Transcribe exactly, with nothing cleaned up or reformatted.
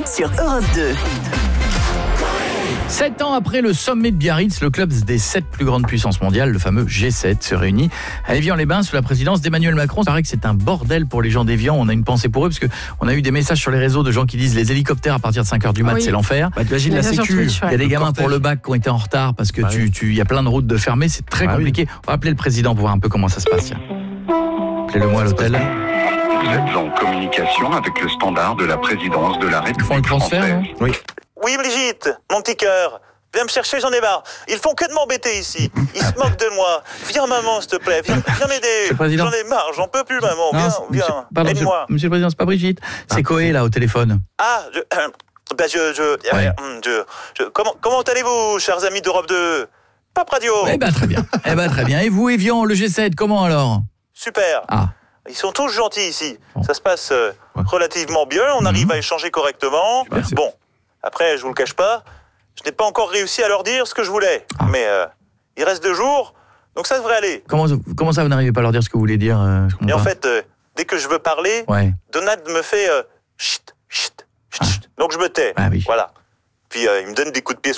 sur Europe deux. Sept ans après le sommet de Biarritz, le club des sept plus grandes puissances mondiales, le fameux G sept, se réunit à Évian-les-Bains sous la présidence d'Emmanuel Macron. Il paraît que c'est un bordel pour les gens d'Évian. On a une pensée pour eux parce qu'on a eu des messages sur les réseaux de gens qui disent les hélicoptères à partir de cinq heures du mat, oui. c'est l'enfer. Bah, t'imagines la sécu. Twitch, ouais. Il y a des gamins pour le bac qui ont été en retard parce que bah, tu, tu, y a plein de routes de fermées. C'est très bah, compliqué. Oui. On va appeler le président pour voir un peu comment ça se passe. Tiens. Appelez-le-moi à l'hôtel. Vous êtes en communication avec le standard de la présidence de la République. Ils font le transfert, française. Hein oui. Oui, Brigitte, mon petit cœur. Viens me chercher, j'en ai marre. Ils font que de m'embêter ici. Ils se moquent de moi. Viens, maman, s'il te plaît. Viens, viens m'aider. J'en ai marre, j'en peux plus, maman. Non, viens, monsieur, viens. Pardon, aide-moi. Monsieur, monsieur le Président, c'est pas Brigitte. C'est Coé, là, au téléphone. Ah, je... Euh, ben je... je, ouais. euh, je, je comment, comment allez-vous, chers amis d'Europe deux? Pape Radio. Eh ben, très bien. Eh ben, très bien. Et vous, Évian, le G sept, comment alors? Super. Ah. Ils sont tous gentils ici. Bon. Ça se passe euh, ouais. relativement bien. On mmh. arrive à échanger correctement. Super, bon, après, je vous le cache pas, je n'ai pas encore réussi à leur dire ce que je voulais. Ah. Mais euh, il reste deux jours, donc ça devrait aller. Comment, comment ça, vous n'arrivez pas à leur dire ce que vous voulez dire euh, Et en fait, euh, dès que je veux parler, ouais. Donald me fait euh, chut, chut, chut, ah. Donc je me tais. Ah, oui. Voilà. Puis euh, il me donne des coups de pied